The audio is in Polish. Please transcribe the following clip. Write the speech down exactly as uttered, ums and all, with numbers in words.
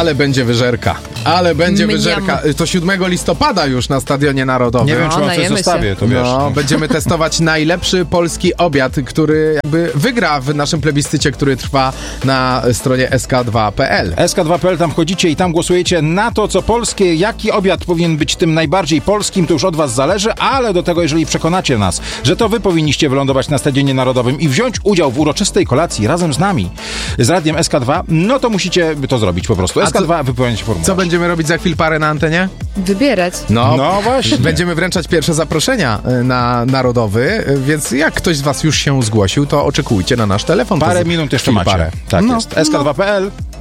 Ale będzie wyżerka. Ale będzie Mniam. wyżerka. To siódmego listopada już na Stadionie Narodowym. Nie wiem, czy No, mam coś najemy się. zostawię, to wiesz. No, będziemy testować najlepszy polski obiad, który jakby wygra w naszym plebiscycie, który trwa na stronie S K dwa kropka P L. S K dwa kropka P L, tam wchodzicie i tam głosujecie na to, co polskie, jaki obiad powinien być tym najbardziej polskim, to już od was zależy, ale do tego, jeżeli przekonacie nas, że to wy powinniście wylądować na Stadionie Narodowym i wziąć udział w uroczystej kolacji razem z nami, z radiem S K dwa, no to musicie to zrobić po prostu. S K dwa wypełniać formularz. Co będziemy robić za chwil parę na antenie? Wybierać. No, No właśnie. Będziemy wręczać pierwsze zaproszenia y, na Narodowy, y, więc jak ktoś z was już się zgłosił, to oczekujcie na nasz telefon. To Parę z- minut jeszcze chwil macie. parę. Tak No, jest. S K dwa kropka P L